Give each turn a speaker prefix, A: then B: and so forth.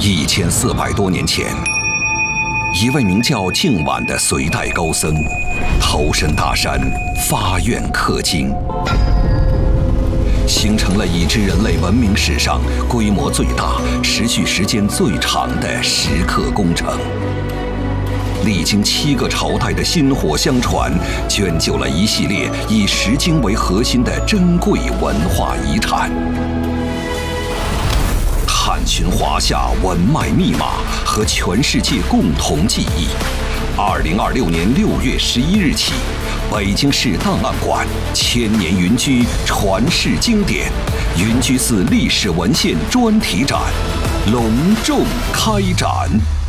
A: 1400多年前，一位名叫净晚的隋代高僧，投身大山，发愿刻经，形成了已知人类文明史上规模最大、持续时间最长的石刻工程。历经7个朝代的薪火相传，卷就了一系列以石经为核心的珍贵文化遗产。探寻华夏文脉密码，和全世界共同记忆。2026年6月11日起，北京市档案馆千年云居传世经典云居寺历史文献专题展隆重开展。